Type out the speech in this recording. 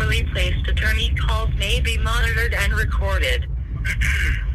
temporarily placed. Attorney calls may be monitored and recorded.